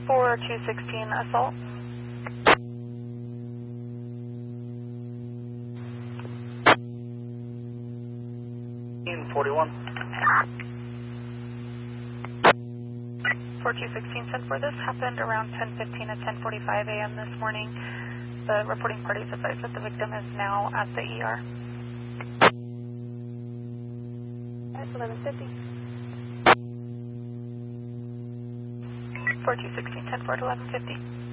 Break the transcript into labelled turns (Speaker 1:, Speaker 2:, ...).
Speaker 1: 4216 assault.
Speaker 2: In 41.
Speaker 1: 4216 10 for this happened around 10:15 to 10:45 a.m. this morning. The reporting parties advised that the victim is now at the ER. That's 1150. 4216 10 for 1150.